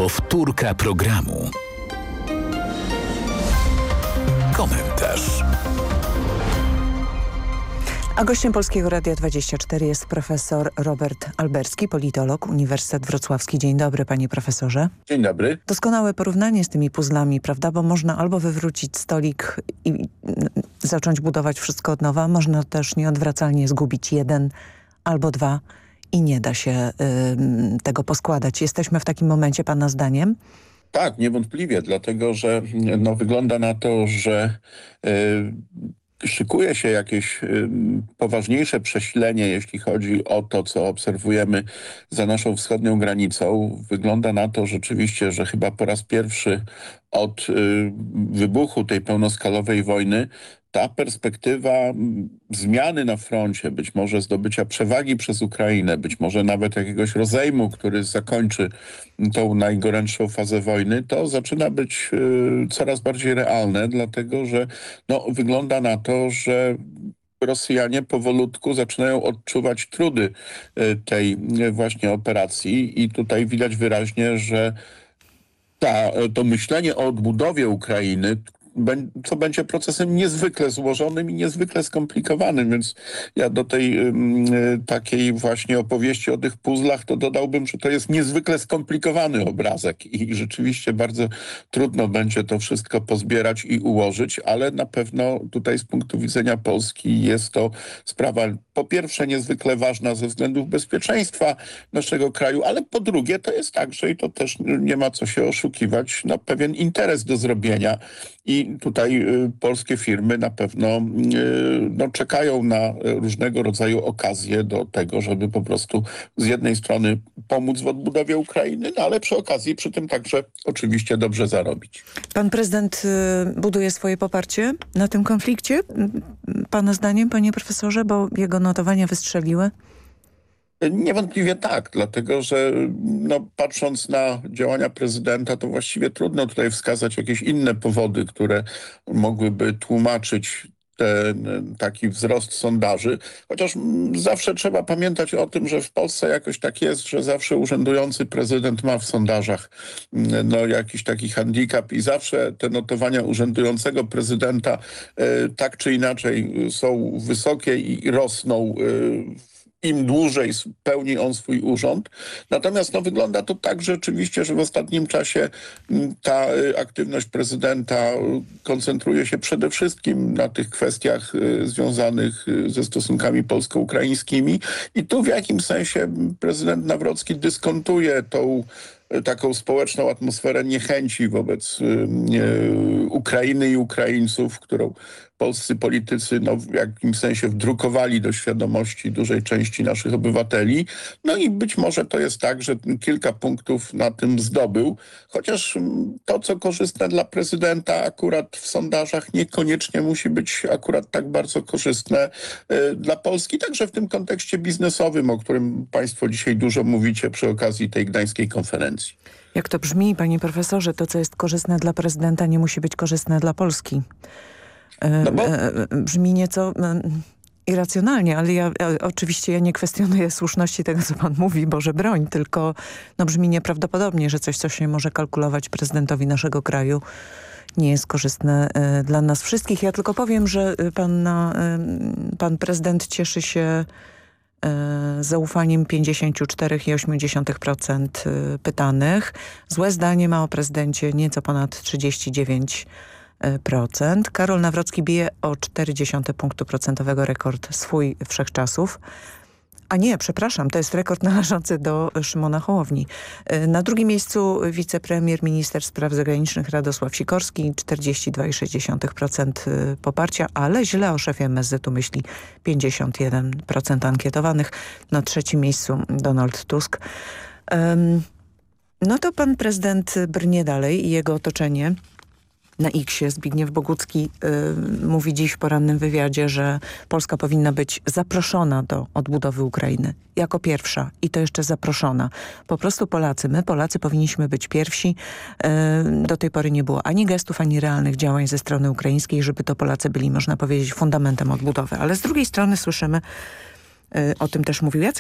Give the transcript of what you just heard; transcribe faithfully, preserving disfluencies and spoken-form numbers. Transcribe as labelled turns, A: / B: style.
A: Powtórka programu. Komentarz.
B: A gościem Polskiego Radia dwadzieścia cztery jest profesor Robert Alberski, politolog, Uniwersytet Wrocławski. Dzień dobry, panie profesorze.
C: Dzień dobry.
B: Doskonałe porównanie z tymi puzzlami, prawda? Bo można albo wywrócić stolik i zacząć budować wszystko od nowa, można też nieodwracalnie zgubić jeden albo dwa i nie da się y, tego poskładać. Jesteśmy w takim momencie, pana zdaniem?
C: Tak, niewątpliwie, dlatego że no, wygląda na to, że y, szykuje się jakieś y, poważniejsze przesilenie, jeśli chodzi o to, co obserwujemy za naszą wschodnią granicą. Wygląda na to rzeczywiście, że chyba po raz pierwszy od y, wybuchu tej pełnoskalowej wojny ta perspektywa zmiany na froncie, być może zdobycia przewagi przez Ukrainę, być może nawet jakiegoś rozejmu, który zakończy tą najgorętszą fazę wojny, to zaczyna być y, coraz bardziej realne, dlatego że no, wygląda na to, że Rosjanie powolutku zaczynają odczuwać trudy y, tej y, właśnie operacji i tutaj widać wyraźnie, że ta, to myślenie o odbudowie Ukrainy, co będzie procesem niezwykle złożonym i niezwykle skomplikowanym, więc ja do tej y, takiej właśnie opowieści o tych puzzlach to dodałbym, że to jest niezwykle skomplikowany obrazek i rzeczywiście bardzo trudno będzie to wszystko pozbierać i ułożyć, ale na pewno tutaj z punktu widzenia Polski jest to sprawa po pierwsze niezwykle ważna ze względów bezpieczeństwa naszego kraju, ale po drugie to jest także, i to też nie ma co się oszukiwać, no, pewien interes do zrobienia. I tutaj y, polskie firmy na pewno y, no, czekają na różnego rodzaju okazje do tego, żeby po prostu z jednej strony pomóc w odbudowie Ukrainy, no, ale przy okazji przy tym także oczywiście dobrze zarobić.
B: Pan prezydent y, buduje swoje poparcie na tym konflikcie? Pana zdaniem, panie profesorze, bo jego notowania wystrzeliły?
C: Niewątpliwie tak, dlatego że no, patrząc na działania prezydenta, to właściwie trudno tutaj wskazać jakieś inne powody, które mogłyby tłumaczyć ten taki wzrost sondaży. Chociaż zawsze trzeba pamiętać o tym, że w Polsce jakoś tak jest, że zawsze urzędujący prezydent ma w sondażach no, jakiś taki handicap i zawsze te notowania urzędującego prezydenta e, tak czy inaczej są wysokie i rosną e, im dłużej pełni on swój urząd. Natomiast no, wygląda to tak rzeczywiście, że w ostatnim czasie ta aktywność prezydenta koncentruje się przede wszystkim na tych kwestiach związanych ze stosunkami polsko-ukraińskimi i tu w jakimś sensie prezydent Nawrocki dyskontuje tą taką społeczną atmosferę niechęci wobec y, Ukrainy i Ukraińców, którą polscy politycy no, w jakimś sensie wdrukowali do świadomości dużej części naszych obywateli. No i być może to jest tak, że kilka punktów na tym zdobył, chociaż to, co korzystne dla prezydenta akurat w sondażach niekoniecznie musi być akurat tak bardzo korzystne y, dla Polski, także w tym kontekście biznesowym, o którym państwo dzisiaj dużo mówicie przy okazji tej gdańskiej konferencji.
B: Jak to brzmi, panie profesorze, to co jest korzystne dla prezydenta nie musi być korzystne dla Polski. No bo... Brzmi nieco irracjonalnie, ale ja, ja oczywiście ja nie kwestionuję słuszności tego, co pan mówi, Boże broń, tylko no, brzmi nieprawdopodobnie, że coś, co się może kalkulować prezydentowi naszego kraju, nie jest korzystne y, dla nas wszystkich. Ja tylko powiem, że pan, y, pan prezydent cieszy się y, zaufaniem pięćdziesiąt cztery przecinek osiem procent pytanych. Złe zdanie ma o prezydencie nieco ponad trzydzieści dziewięć procent. Karol Nawrocki bije o cztery dziesiąte punktu procentowego rekord swój wszechczasów. A nie, przepraszam, to jest rekord należący do Szymona Hołowni. Na drugim miejscu wicepremier, minister spraw zagranicznych Radosław Sikorski, czterdzieści dwa przecinek sześć procent poparcia, ale źle o szefie M S Z-u myśli pięćdziesiąt jeden procent ankietowanych. Na trzecim miejscu Donald Tusk. Um, no to pan prezydent brnie dalej i jego otoczenie. Na X-ie Zbigniew Bogucki y, mówi dziś w porannym wywiadzie, że Polska powinna być zaproszona do odbudowy Ukrainy. Jako pierwsza i to jeszcze zaproszona. Po prostu Polacy, my Polacy powinniśmy być pierwsi. Y, do tej pory nie było ani gestów, ani realnych działań ze strony ukraińskiej, żeby to Polacy byli, można powiedzieć, fundamentem odbudowy. Ale z drugiej strony słyszymy, y, o tym też mówił Jacek